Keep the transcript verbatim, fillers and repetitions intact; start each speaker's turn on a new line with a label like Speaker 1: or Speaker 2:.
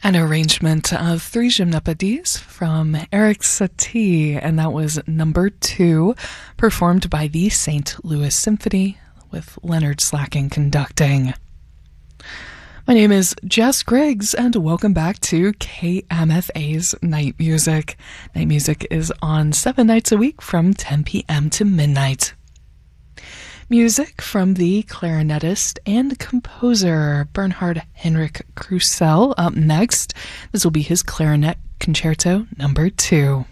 Speaker 1: An arrangement of three gymnopédies from Erik Satie, and that was number two, performed by the Saint Louis Symphony with Leonard Slacking conducting. My name is Jess Griggs, and welcome back to K M F A's Night Music. Night Music is on seven nights a week from ten p.m. to midnight. Music from the clarinetist and composer Bernhard Henrik Krusell up next. This will be his Clarinet Concerto number two.